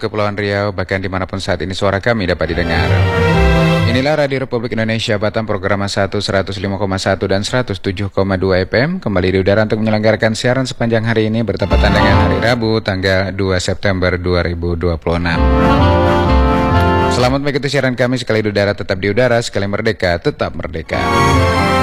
Kepulauan Riau, bahkan dimanapun saat ini suara kami dapat didengar. Inilah Radio Republik Indonesia Batam, program 105,1 dan 107,2 FM. Kembali di udara untuk menyelenggarakan siaran sepanjang hari ini bertepatan dengan hari Rabu, tanggal 2 September 2026. Selamat mengikuti siaran kami. Sekali di udara tetap di udara, sekali merdeka tetap merdeka.